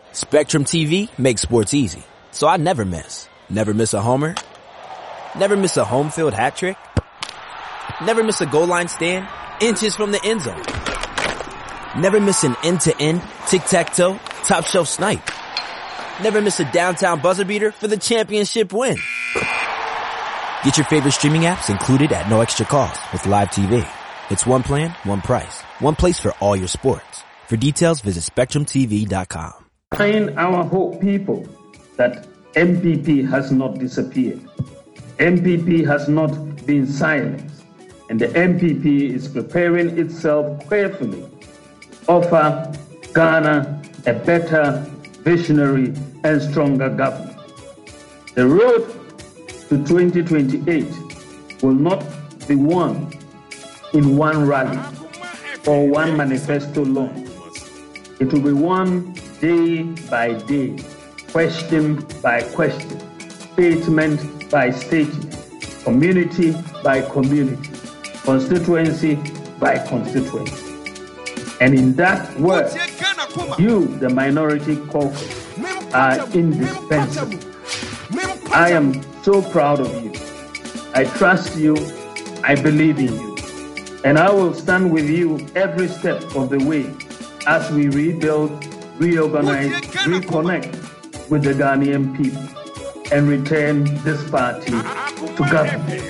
Spectrum TV makes sports easy, so I never miss. Never miss a homer. Never miss a home field hat trick. Never miss a goal line stand, inches from the end zone. Never miss an end-to-end, tic-tac-toe, top-shelf snipe. Never miss a downtown buzzer beater for the championship win. Get your favorite streaming apps included at no extra cost with Live TV. It's one plan, one price, one place for all your sports. For details, visit SpectrumTV.com. Our hope, people, that MPP has not disappeared. MPP has not been silenced. And the MPP is preparing itself carefully to offer Ghana a better, visionary, and stronger government. The road to 2028 will not be won in one rally or one manifesto launch. It will be won day by day, question by question, statement by statement, community by community, constituency by constituency. And in that work, you, the minority caucus, are indispensable. I am so proud of you. I trust you. I believe in you. And I will stand with you every step of the way as we rebuild, reorganize, reconnect with the Ghanaian people and return this party to government.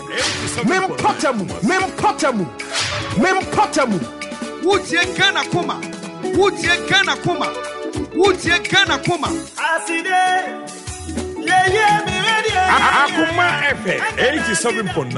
Akuma FM 87.9